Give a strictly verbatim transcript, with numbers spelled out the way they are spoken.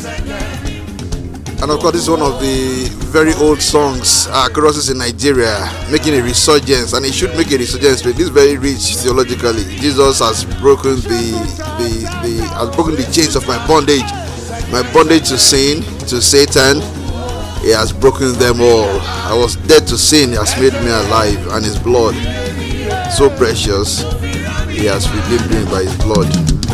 And of course, this is one of the very old songs, uh, choruses in Nigeria, making a resurgence, and it should make a resurgence. But this is very rich theologically. Jesus has broken the the the has broken the chains of my bondage, my bondage to sin, to Satan. He has broken them all. I was dead to sin. He has made me alive, and His blood, so precious, He has redeemed me by His blood.